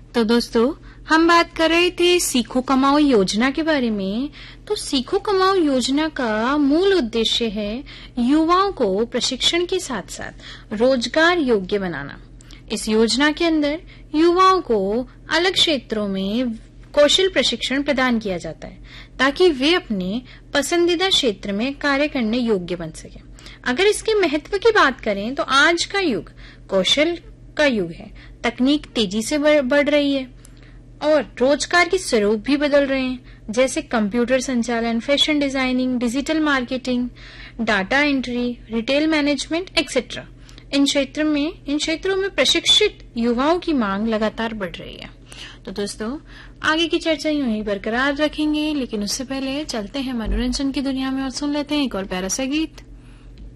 तो दोस्तों, हम बात कर रहे थे सीखो कमाओ योजना के बारे में। तो सीखो कमाओ योजना का मूल उद्देश्य है युवाओं को प्रशिक्षण के साथ साथ रोजगार योग्य बनाना। इस योजना के अंदर युवाओं को अलग क्षेत्रों में कौशल प्रशिक्षण प्रदान किया जाता है ताकि वे अपने पसंदीदा क्षेत्र में कार्य करने योग्य बन सके। अगर इसके महत्व की बात करें तो आज का युग कौशल का युग है। तकनीक तेजी से बढ़ रही है और रोजगार के स्वरूप भी बदल रहे हैं, जैसे कंप्यूटर संचालन, fashion designing, digital marketing, data entry, retail management etcetera. इन क्षेत्रों में प्रशिक्षित युवाओं की मांग लगातार बढ़ रही है। तो दोस्तों, आगे की चर्चा यूं ही बरकरार रखेंगे, लेकिन उससे पहले चलते हैं मनोरंजन की दुनिया में और सुन लेते हैं एक और प्यारा सा गीत।